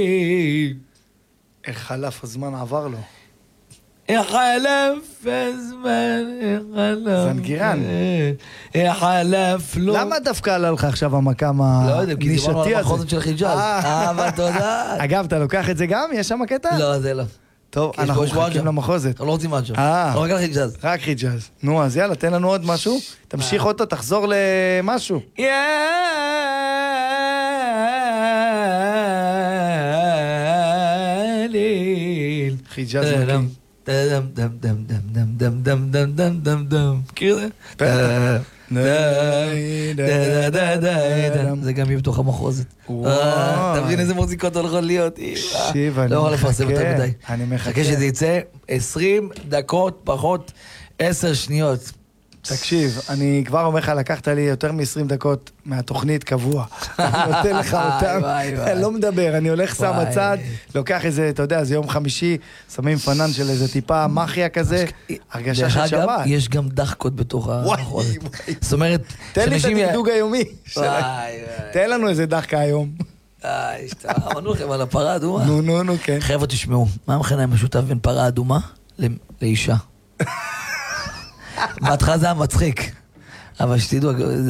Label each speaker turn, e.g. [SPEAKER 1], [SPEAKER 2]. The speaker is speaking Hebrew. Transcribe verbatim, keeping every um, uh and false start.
[SPEAKER 1] איך חלף הזמן עבר לו.
[SPEAKER 2] איך חלף הזמן, איך חלף...
[SPEAKER 1] זנגירן.
[SPEAKER 2] איך חלף לו...
[SPEAKER 1] למה דווקא עלה לך עכשיו המקם הנישתי הזה?
[SPEAKER 2] לא יודע, כי דיברנו על המחוזת של חיג'אז. אה, אבל תודה.
[SPEAKER 1] אגב, אתה לוקח את זה גם? יש שם קטע?
[SPEAKER 2] לא, זה לא.
[SPEAKER 1] טוב, אנחנו מחכים למחוזת.
[SPEAKER 2] אנחנו לא רוצים משהו.
[SPEAKER 1] אה.
[SPEAKER 2] לא רק על חיג'אז.
[SPEAKER 1] רק חיג'אז. נו, אז יאללה, תן לנו עוד משהו. תמשיך אותו, תחזור למשהו.
[SPEAKER 2] ליל.
[SPEAKER 1] חיג'אז מקים.
[SPEAKER 2] דם דם דם דם דם דם דם דם דם דם דם. מכיר זה? זה גם יהיה בתוך המחוזת. אתה מבין איזה מוזיקות הולכות להיות?
[SPEAKER 1] תקשיב, אני
[SPEAKER 2] לא יכול לפרסם יותר מדי.
[SPEAKER 1] אני מחכה.
[SPEAKER 2] חכה שזה יצא עשרים דקות פחות עשר שניות.
[SPEAKER 1] תקשיב, אני כבר אומר לך, לקחת לי יותר מ-עשרים דקות מהתוכנית קבוע. אני נותן לך אותם, אני לא מדבר, אני הולך שם בצד, לוקח איזה, אתה יודע, זה יום חמישי, שמים פנן של איזה טיפה מחיה כזה, הרגשה של שבת.
[SPEAKER 2] יש גם דחקות בתוך החוזת. זאת אומרת,
[SPEAKER 1] תן לי את הדגדוג היומי.
[SPEAKER 2] וואי,
[SPEAKER 1] תן לנו איזה דחקה היום.
[SPEAKER 2] איי, אמרנו לכם על הפרה האדומה.
[SPEAKER 1] נו, נו, נו, כן.
[SPEAKER 2] חבר'ה, תשמעו, מה המכנה המשותף בין פרה אדומה לאישה? בהתחלה זה היה מצחיק, אבל שתדעו,